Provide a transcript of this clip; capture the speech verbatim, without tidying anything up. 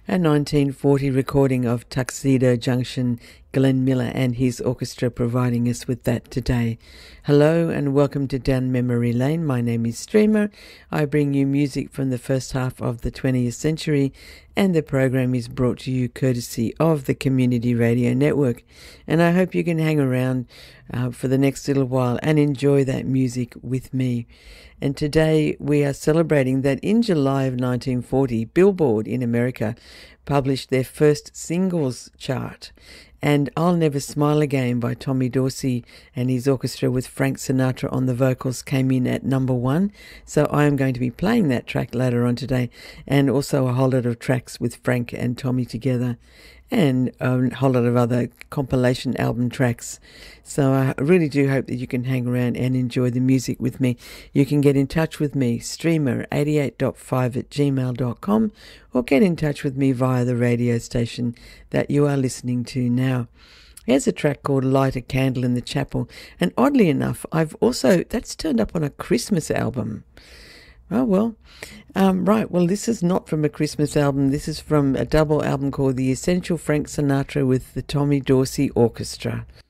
a nineteen forty recording of Tuxedo Junction, Glenn Miller and his orchestra providing us with that today. Hello and welcome to Down Memory Lane. My name is Streamer. I bring you music from the first half of the twentieth century, and the program is brought to you courtesy of the Community Radio Network. And I hope you can hang around uh, for the next little while and enjoy that music with me. And today we are celebrating that in July of nineteen forty, Billboard in America published their first singles chart. And I'll Never Smile Again by Tommy Dorsey and his orchestra with Frank Sinatra on the vocals came in at number one. So I am going to be playing that track later on today, and also a whole lot of tracks with Frank and Tommy together, and a whole lot of other compilation album tracks. So I really do hope that you can hang around and enjoy the music with me. You can get in touch with me, streamer eighty-eight point five at gmail dot com, or get in touch with me via the radio station that you are listening to now. Here's a track called Light a Candle in the Chapel, and oddly enough, I've also, that's turned up on a Christmas album. Oh, well, um, right, well, this is not from a Christmas album. This is from a double album called The Essential Frank Sinatra with the Tommy Dorsey Orchestra.